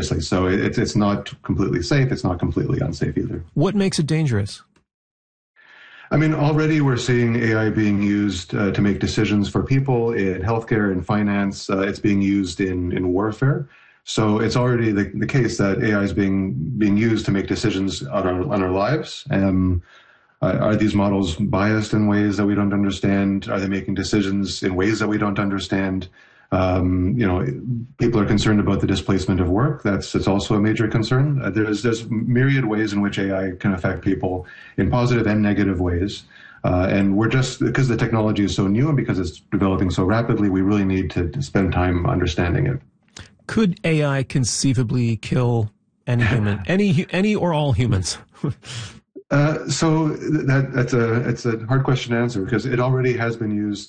seriously. So it's not completely safe. It's not completely unsafe either. What makes it dangerous? I mean, already we're seeing AI being used to make decisions for people in healthcare and finance. It's being used in warfare. So it's already the case that AI is being used to make decisions on our lives. Are these models biased in ways that we don't understand? Are they making decisions in ways that we don't understand? People are concerned about the displacement of work. It's also a major concern. There's myriad ways in which AI can affect people in positive and negative ways. And we're just, because the technology is so new and because it's developing so rapidly, we really need to spend time understanding it. Could AI conceivably kill any human, any or all humans? So it's a hard question to answer because it already has been used,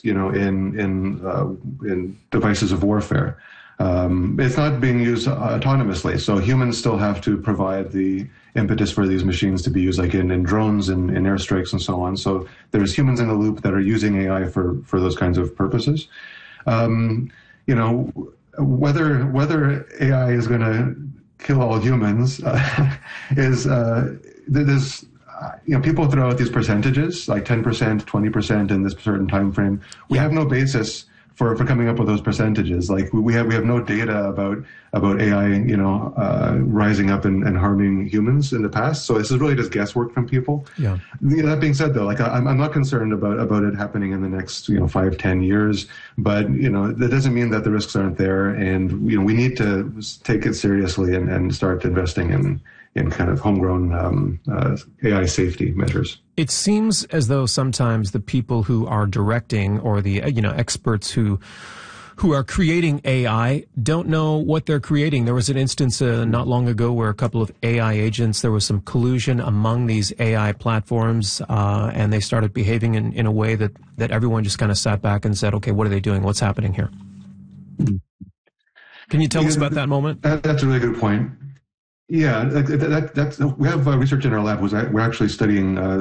in devices of warfare. It's not being used autonomously, so humans still have to provide the impetus for these machines to be used, like in drones and in airstrikes and so on. So there's humans in the loop that are using AI for those kinds of purposes. Whether AI is going to kill all humans there's people throw out these percentages, like 10%, 20% in this certain time frame. We have no basis for coming up with those percentages. Like we have no data about AI, rising up and harming humans in the past. So this is really just guesswork from people. Yeah. That being said, though, like I'm not concerned about it happening in the next 5-10 years. But that doesn't mean that the risks aren't there, and we need to take it seriously and start investing in kind of homegrown AI safety measures. It seems as though sometimes the people who are directing or the experts who are creating AI don't know what they're creating. There was an instance not long ago where a couple of AI agents, there was some collusion among these AI platforms, and they started behaving in a way that everyone just kind of sat back and said, okay, what are they doing? What's happening here? Can you tell us about that moment? That's a really good point. Yeah, we have research in our lab. We're actually studying